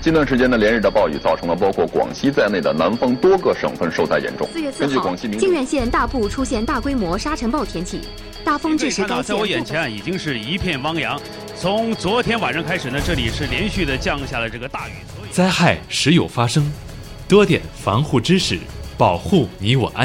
近段时间连日的暴雨造成了包括广西在内的南方多个省份受灾严重。 4月4号，靖远县大部出现大规模沙尘暴天气，大风致使该县。 在我眼前已经是一片汪洋。从昨天晚上开始呢，这里是连续的降下了这个大雨。 灾害时有发生，多点防护知识，保护你我安。